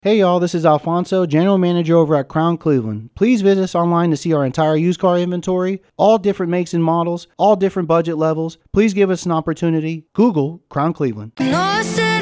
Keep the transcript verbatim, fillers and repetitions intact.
Hey y'all, this is Alfonso, General Manager over at Crown Cleveland. Please visit us online to see our entire used car inventory, all different makes and models, all different budget levels. Please give us an opportunity. Google Crown Cleveland. No,